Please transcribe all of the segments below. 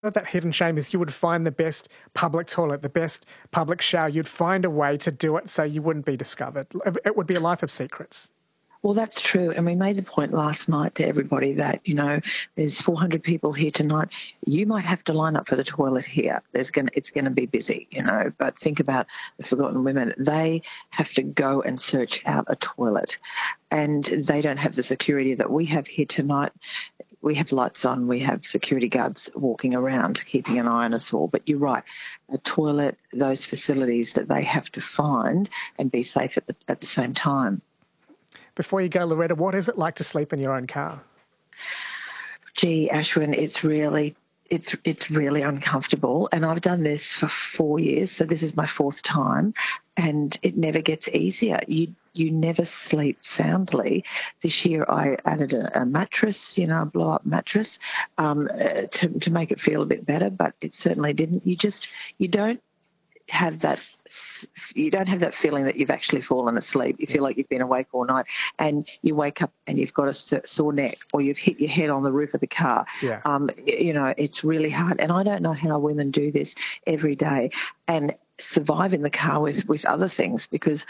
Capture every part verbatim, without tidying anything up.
That hidden shame is you would find the best public toilet, the best public shower. You'd find a way to do it so you wouldn't be discovered. It would be a life of secrets. Well, that's true. And we made the point last night to everybody that, you know, there's four hundred people here tonight. You might have to line up for the toilet here. There's going to, it's going to be busy, you know, but think about the forgotten women. They have to go and search out a toilet, and they don't have the security that we have here tonight. We have lights on, we have security guards walking around, keeping an eye on us all. But you're right, a toilet, those facilities that they have to find and be safe at the, at the same time. Before you go, Loretta, what is it like to sleep in your own car? Gee, Ashwin, it's really, it's it's really uncomfortable. And I've done this for four years, so this is my fourth time, and it never gets easier. You you never sleep soundly. This year I added a, a mattress, you know, a blow-up mattress, um, uh, to to make it feel a bit better, but it certainly didn't. You just you don't have that. You don't have that feeling that you've actually fallen asleep. You feel like you've been awake all night, and you wake up and you've got a sore neck, or you've hit your head on the roof of the car. Yeah. Um, you know, it's really hard. And I don't know how women do this every day and survive in the car with, with other things, because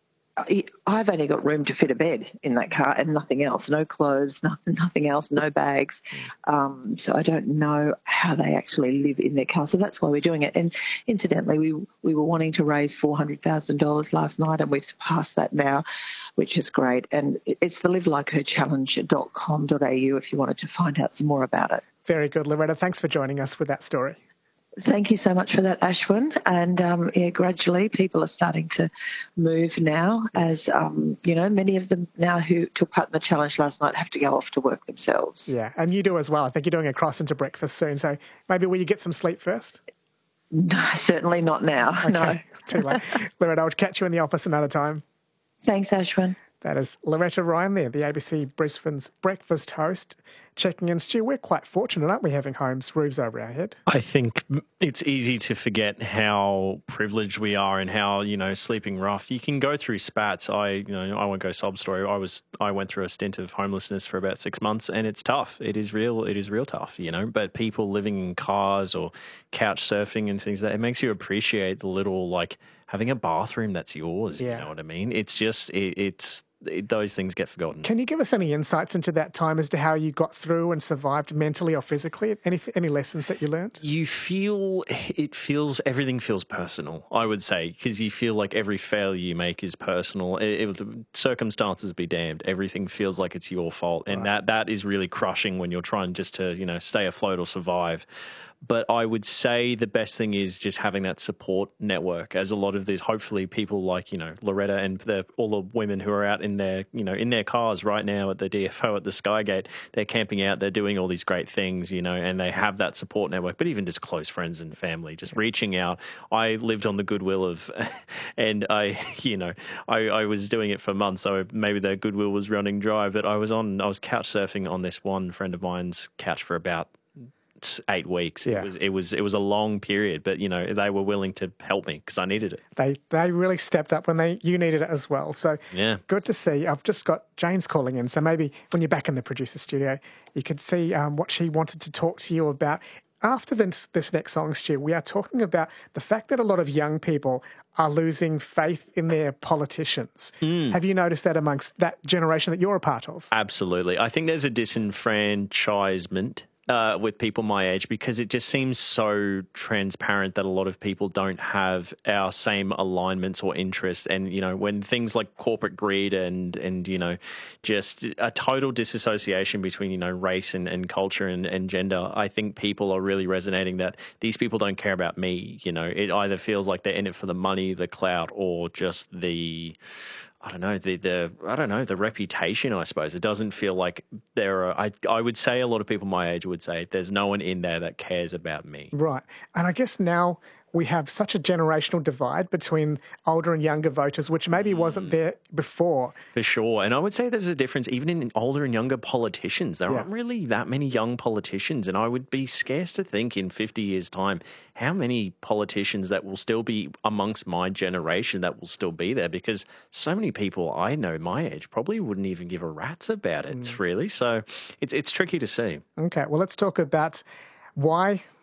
I've only got room to fit a bed in that car and nothing else, no clothes, nothing, nothing else, no bags. Um, so I don't know how they actually live in their car. So that's why we're doing it. And incidentally, we we were wanting to raise four hundred thousand dollars last night, and we've surpassed that now, which is great. And it's the live like her challenge dot com dot a u if you wanted to find out some more about it. Very good, Loretta. Thanks for joining us with that story. Thank you so much for that, Ashwin. And um, yeah, gradually people are starting to move now, as um, you know, many of them now who took part in the challenge last night have to go off to work themselves. Yeah, and you do as well. I think you're doing a cross into breakfast soon. So maybe will you get some sleep first? No, certainly not now. Okay, no. Too late. Loretta, I'll catch you in the office another time. Thanks, Ashwin. That is Loretta Ryan there, the A B C Brisbane's breakfast host, checking in. Stu, we're quite fortunate, aren't we, having homes, roofs over our head? I think it's easy to forget how privileged we are and how, you know, sleeping rough. You can go through spats. I, you know, I won't go sob story. I was, I went through a stint of homelessness for about six months, and it's tough. It is real. It is real tough, you know. But people living in cars or couch surfing and things like that, it makes you appreciate the little, like, having a bathroom that's yours. Yeah. You know what I mean? It's just, it, it's. It, those things get forgotten. Can you give us any insights into that time as to how you got through and survived mentally or physically? Any any lessons that you learned? You feel, it feels, everything feels personal, I would say, because you feel like every failure you make is personal. It, it, circumstances be damned. Everything feels like it's your fault. And Right. that that is really crushing when you're trying just to, you know, stay afloat or survive. But I would say the best thing is just having that support network, as a lot of these, hopefully people like, you know, Loretta and the, all the women who are out in their, you know, in their cars right now at the D F O at the Skygate, they're camping out, they're doing all these great things, you know, and they have that support network, but even just close friends and family, just reaching out. I lived on the goodwill of, and I, you know, I, I was doing it for months, so maybe the goodwill was running dry, but I was on, I was couch surfing on this one friend of mine's couch for about eight weeks. Yeah. It was it was it was a long period, but you know they were willing to help me because I needed it. They they really stepped up when they you needed it as well. So Yeah. good to see. I've just got Jane's calling in, so maybe when you're back in the producer studio, you could see um, what she wanted to talk to you about. After this, this next song, Stu, we are talking about the fact that a lot of young people are losing faith in their politicians. Mm. Have you noticed that amongst that generation that you're a part of? Absolutely. I think there's a disenfranchisement uh, with people my age because it just seems so transparent that a lot of people don't have our same alignments or interests. And, you know, when things like corporate greed and, and you know, just a total disassociation between, you know, race and, and culture and, and gender, I think people are really resonating that these people don't care about me. You know, it either feels like they're in it for the money, the clout, or just the... I don't know, the, the I don't know, the reputation, I suppose. It doesn't feel like there are, I, I would say a lot of people my age would say there's no one in there that cares about me. Right. And I guess now we have such a generational divide between older and younger voters, which maybe wasn't there before. For sure. And I would say there's a difference even in older and younger politicians. There Yeah. aren't really that many young politicians. And I would be scarce to think in fifty years' time how many politicians that will still be amongst my generation that will still be there, because so many people I know my age probably wouldn't even give a rat's about it, mm. really. So it's it's tricky to see. Okay, well, let's talk about why